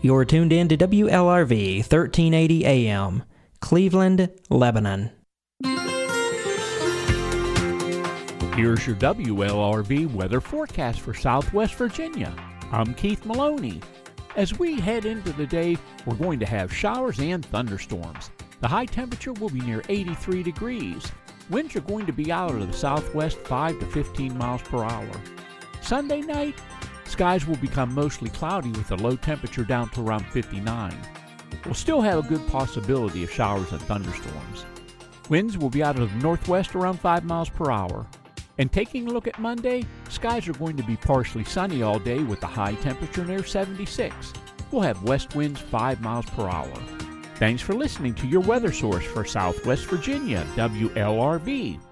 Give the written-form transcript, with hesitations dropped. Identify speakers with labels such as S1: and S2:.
S1: You're tuned in to WLRV 1380 AM, Cleveland, Lebanon.
S2: Here's your WLRV weather forecast for Southwest Virginia. I'm Keith Maloney. As we head into the day, we're going to have showers and thunderstorms. The high temperature will be near 83 degrees. Winds are going to be out of the southwest 5 to 15 miles per hour. Sunday night, skies will become mostly cloudy with a low temperature down to around 59. We'll still have a good possibility of showers and thunderstorms. Winds will be out of the northwest around 5 miles per hour. And taking a look at Monday, skies are going to be partially sunny all day with a high temperature near 76. We'll have west winds 5 miles per hour. Thanks for listening to your weather source for Southwest Virginia, WLRV.